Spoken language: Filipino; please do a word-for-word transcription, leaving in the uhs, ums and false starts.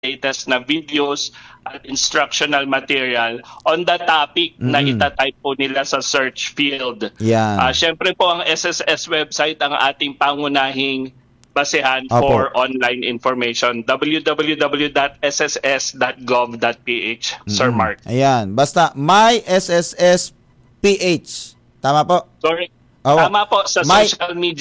latest na videos at instructional material on the topic mm-hmm. na itatype po nila sa search field. Yan. Uh, Siyempre po, ang S S S website ang ating pangunahing basehan Opo. for online information. w w w dot s s s dot gov dot p h, mm-hmm. Sir Mark. Ayan. Basta, my S S S P H. Tama po? Sorry. Oh. Tama po, sa My... social media.